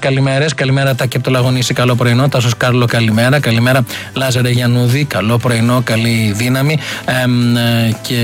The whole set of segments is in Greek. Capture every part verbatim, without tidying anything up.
καλημέρες. Καλημέρα Τάκη από το Λαγονίσι, καλό πρωινό. Τάσος Κάρλο, καλημέρα. Καλημέρα Λάζαρε Γιαννούδη, καλό πρωινό, καλή δύναμη. Ε, και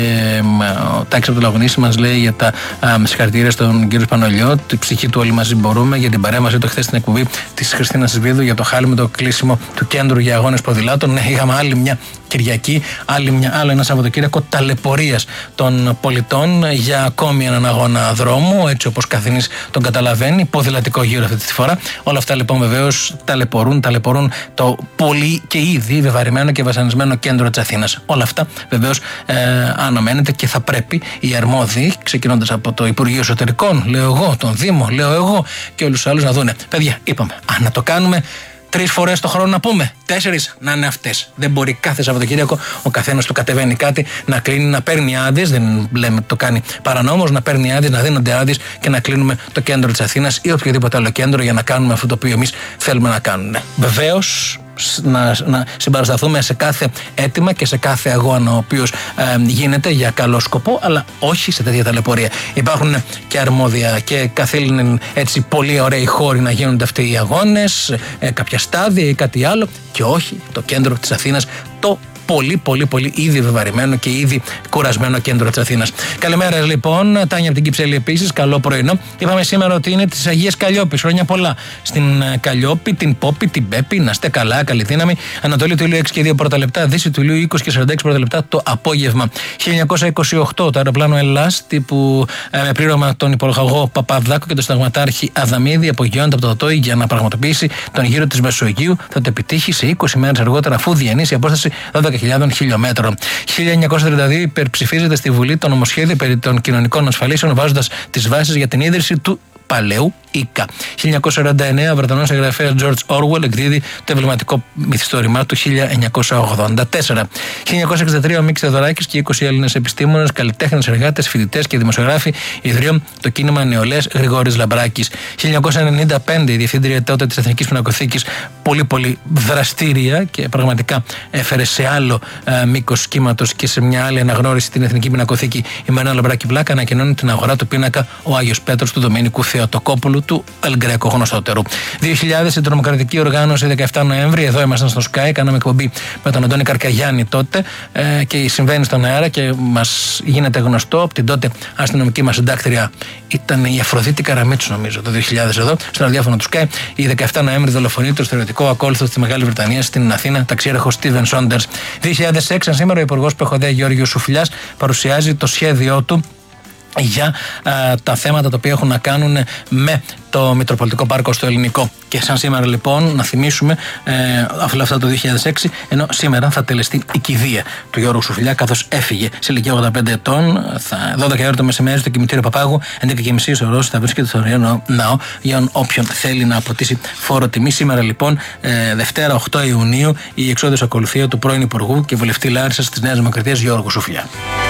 ο Τάκης από το Λαγονίσι μας λέει για τα ε, συγχαρητήρια στον κύριο Σπανολιό, τη ψυχή του όλοι μαζί μπορούμε, για την παρέμβαση του χθες στην εκπομπή της Χριστίνας Σβίδου για το χάλιμο το κλείσιμο του κέντρου για αγώνες ποδηλάτων. Ναι, είχαμε άλλη μια Κυριακή, άλλη μια, άλλο ένα Σαββατοκύριακο ταλαιπωρίας των πολιτών για ακόμη έναν αγώνα δρόμου, έτσι όπως καθηνής τον καταλαβαίνει, ποδηλατικό γύρο αυτή τη φορά. Όλα αυτά λοιπόν βεβαίως ταλαιπωρούν, ταλαιπωρούν το πολύ και ήδη βεβαρημένο και βασανισμένο κέντρο της Αθήνας. Όλα αυτά βεβαίως ε, αναμένεται και θα πρέπει οι αρμόδιοι, ξεκινώντας από το Υπουργείο Εσωτερικών, λέω εγώ, τον Δήμο, λέω εγώ και όλους τους άλλους να δούνε. Παιδιά, είπαμε, αν να το κάνουμε τρεις φορές το χρόνο να πούμε, τέσσερις να είναι αυτές. Δεν μπορεί κάθε Σαββατοκύριακο ο καθένας του κατεβαίνει κάτι, να κλείνει, να παίρνει άδειες. Δεν λέμε ότι το κάνει παρανόμως, να παίρνει άδειες, να δίνονται άδειες και να κλείνουμε το κέντρο της Αθήνας ή οποιοδήποτε άλλο κέντρο για να κάνουμε αυτό το οποίο εμείς θέλουμε να κάνουμε. Βεβαίως, να, να συμπαρασταθούμε σε κάθε αίτημα και σε κάθε αγώνα ο οποίος ε, γίνεται για καλό σκοπό, αλλά όχι σε τέτοια ταλαιπωρία. Υπάρχουν και αρμόδια και καθήλυν έτσι πολύ ωραίοι χώροι να γίνονται αυτοί οι αγώνες, ε, κάποια στάδια ή κάτι άλλο, και όχι το κέντρο της Αθήνας, το πολύ πολύ πολύ ήδη βεβαρημένο και ήδη κουρασμένο κέντρο της Αθήνας. Καλημέρα λοιπόν, Τάνια από την Κυψέλη επίσης, καλό πρωινό. Είπαμε σήμερα ότι είναι της Αγίας Καλλιόπης, χρόνια πολλά στην Καλλιόπη, την Πόπη, την Πέπη, να είστε καλά, καλή δύναμη. Ανατολή του ήλιου έξι και δύο πρώτα λεπτά, Δύση του ήλιου είκοσι και σαράντα έξι πρώτα λεπτά το απόγευμα. χίλια εννιακόσια είκοσι οκτώ το αεροπλάνο Ελλάς τύπου ε, με πλήρωμα τον υπολογαγό Παπαδάκο και τον συνταγματάρχη Αδαμίδη απογειώνεται από το Τατόι για να πραγματοποιήσει τον γύρο της Μεσογείου. Θα το επιτύχει σε είκοσι μέρες αργότερα, αφού διανύσει απόσταση δώδεκα χιλιάδων χιλιόμετρων. χίλια εννιακόσια τριάντα δύο υπερψηφίζεται στη Βουλή το νομοσχέδιο περί των κοινωνικών ασφαλίσεων, βάζοντας τις βάσεις για την ίδρυση του παλαιού ΙΚΑ. χίλια εννιακόσια σαράντα εννέα ο Βρετανός συγγραφέας George Orwell εκδίδει το εμβληματικό μυθιστόρημά του χίλια εννιακόσια ογδόντα τέσσερα. χίλια εννιακόσια εξήντα τρία ο Μίκης Θεοδωράκης και είκοσι Έλληνες επιστήμονες, καλλιτέχνες, εργάτες, φοιτητές και δημοσιογράφοι ιδρύουν το κίνημα Νεολαίας Γρηγόρης Λαμπράκης. χίλια εννιακόσια ενενήντα πέντε η διευθύντρια τότε της Εθνικής Πινακοθήκης, πολύ πολύ δραστήρια και πραγματικά έφερε σε άλλο ε, μήκος κύματος και σε μια άλλη αναγνώριση την Εθνική Πινακοθήκη, η Μαρίνα Λαμπράκη Πλάκα, ανακοινώνει την αγορά του πίνακα ο Άγιος Πέτρος του Δομήνικου Θεοτοκόπουλου του Ελγκρέκο γνωστότερου. δύο χιλιάδες η τρομοκρατική οργάνωση, δεκαεφτά Νοέμβρη, εδώ ήμασταν στο Sky, κάναμε εκπομπή με τον Αντώνη Καρκαγιάννη τότε ε, και συμβαίνει στον αέρα και μας γίνεται γνωστό από την τότε αστυνομική μας συντάκτρια, ήταν η Αφροδίτη Καραμίτσου νομίζω το δύο χιλιάδες εδώ, στο ραδιόφωνο του Sky. Η δεκαεφτά Νοέμβρη δολοφονεί το στερεωτικό ακόλουθο στη Μεγάλη Βρετανία στην Αθήνα, ταξιέρχο Στίβεν Σόντερς. δύο χιλιάδες έξι σήμερα ο Υπουργός Πεχοδέα Γιώργος Σουφλιάς παρουσιάζει το σχέδιό του για α, τα θέματα τα οποία έχουν να κάνουν με το Μητροπολιτικό Πάρκο στο Ελληνικό. Και σαν σήμερα λοιπόν να θυμίσουμε ε, αυτά το δύο χιλιάδες έξι, ενώ σήμερα θα τελεστεί η κηδεία του Γιώργου Σουφλιά, καθώς έφυγε σε ηλικία ογδόντα πέντε ετών. Θα, δώδεκα ώρα το μεσημέρι στο κημητήριο Παπάγου, έντεκα και μισή ο Ρώσος θα βρίσκεται στο Ωραίο Ναό για όποιον θέλει να αποτίσει φόρο τιμή. Σήμερα λοιπόν, ε, Δευτέρα οκτώ Ιουνίου, η εξόδιος ακολουθία του πρώην Υπουργού και βουλευτή Λάρισσας της Νέας Δημοκρατίας Γιώργου Σουφλιά.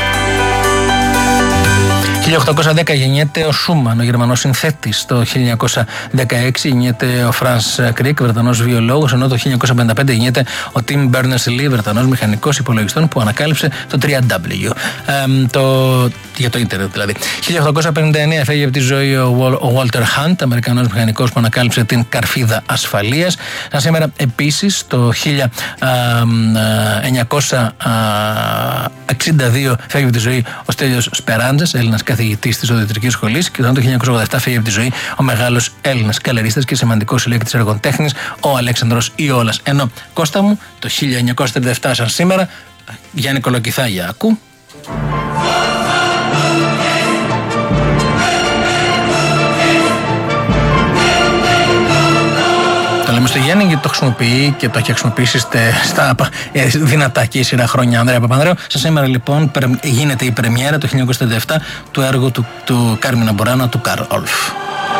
χίλια οκτακόσια δέκα γεννιέται ο Σούμαν, ο Γερμανός συνθέτης. Το χίλια εννιακόσια δεκαέξι γεννιέται ο Φρανς Κρίκ, Βρετανός βιολόγος, ενώ το χίλια εννιακόσια πενήντα πέντε γεννιέται ο Τιμ Μπέρνερς-Λι, Βρετανός μηχανικός υπολογιστών που ανακάλυψε το τρία ντάμπλιου, ε, το, για το ίντερνετ δηλαδή. χίλια οκτακόσια πενήντα εννέα φεύγει από τη ζωή ο Walter Hunt, Αμερικανός μηχανικός που ανακάλυψε την καρφίδα ασφαλείας. Σαν σήμερα επίσης το χίλια εννιακόσια εξήντα δύο φεύγει από τη ζωή ο Στέλιος Σπεράντζας, Έλληνας καθηγητής της Οδοντιατρικής Σχολής, και το χίλια εννιακόσια ογδόντα επτά φύγει από τη ζωή ο μεγάλος Έλληνας καλλερίστας και σημαντικός συλλέκτης έργων τέχνης, ο Αλέξανδρος Ιόλας. Ενώ Κώστα μου, το χίλια εννιακόσια τριάντα επτά σαν σήμερα, Γιάννη Κολοκυθάγια, ακού. Το λέμε στο Γιάννη γιατί το χρησιμοποιεί και το έχει χρησιμοποιήσει στα δυνατά και ίσια χρόνια Ανδρέα Παπανδρέου. Σαν σήμερα λοιπόν γίνεται η πρεμιέρα το χίλια εννιακόσια τριάντα επτά του έργου του, του Κάρμινα Μπουράνα του Καρλ Όλφ.